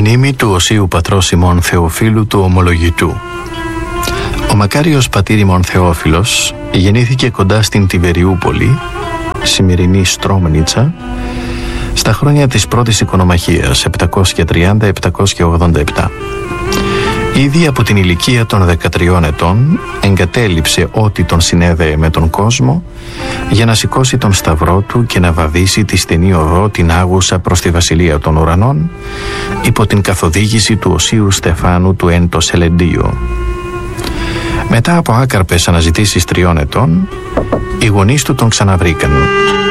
Μνήμη του Οσίου Πατρός ημών Θεοφύλου του Ομολογητού. Ο μακάριος πατήρ ημών Θεόφιλος γεννήθηκε κοντά στην Τιβεριούπολη, σημερινή Στρόμνιτσα, στα χρόνια της πρώτης οικονομαχίας 730-787. Ήδη από την ηλικία των 13 ετών εγκατέλειψε ό,τι τον συνέδεε με τον κόσμο για να σηκώσει τον σταυρό του και να βαδίσει τη στενή οδό την άγουσα προς τη Βασιλεία των Ουρανών υπό την καθοδήγηση του Οσίου Στεφάνου του εν το Σελεντίο. Μετά από άκαρπες αναζητήσεις 3 ετών, οι γονείς του τον ξαναβρήκαν.